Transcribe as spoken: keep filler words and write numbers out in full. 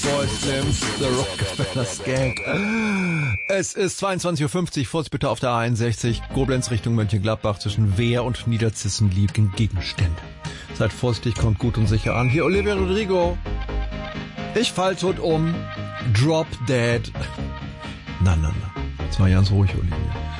Boy Slims, The Rockefellers Gang. Es ist zweiundzwanzig Uhr fünfzig, Vorsicht bitte auf der A einundsechzig, Koblenz Richtung Mönchengladbach, zwischen Wehr und Niederzissen liegen Gegenstände. Seid vorsichtig, kommt gut und sicher an. Hier Olivia Rodrigo. Ich fall tot um. Drop Dead. Na, na, na. Jetzt mal ganz ruhig, Olivia.